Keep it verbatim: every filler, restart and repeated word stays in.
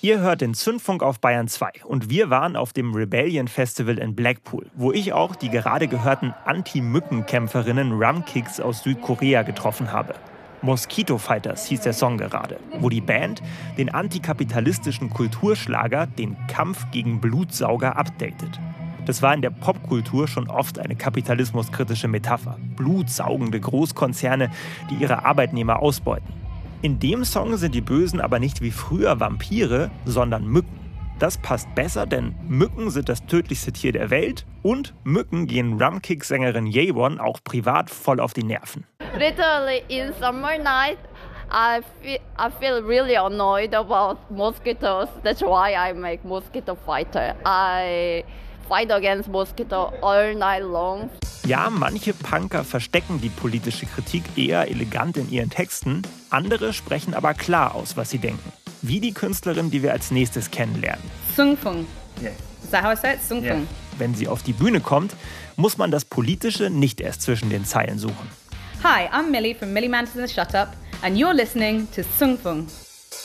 Ihr hört den Zündfunk auf Bayern zwei und wir waren auf dem Rebellion Festival in Blackpool, wo ich auch die gerade gehörten Anti-Mücken-Kämpferinnen Rum-Kicks aus Südkorea getroffen habe. Mosquito Fighters hieß der Song gerade, wo die Band den antikapitalistischen Kulturschlager Den Kampf gegen Blutsauger updatet. Das war in der Popkultur schon oft eine kapitalismuskritische Metapher. Blutsaugende Großkonzerne, die ihre Arbeitnehmer ausbeuten. In dem Song sind die Bösen aber nicht wie früher Vampire, sondern Mücken. Das passt besser, denn Mücken sind das tödlichste Tier der Welt und Mücken gehen Rum-Kick-Sängerin Yewon auch privat voll auf die Nerven. Literally in summer night, I feel, I feel really annoyed about mosquitoes. That's why I make Mosquito Fighter. I fight against mosquito all night long. Ja, manche Punker verstecken die politische Kritik eher elegant in ihren Texten, andere sprechen aber klar aus, was sie denken. Wie die Künstlerin, die wir als nächstes kennenlernen. Sungfung. Yeah. Is that how I say it? Sungfung. Yeah. Wenn sie auf die Bühne kommt, muss man das Politische nicht erst zwischen den Zeilen suchen. Hi, I'm Millie from Millie Mantis and the Shut Up, and you're listening to Sungfung.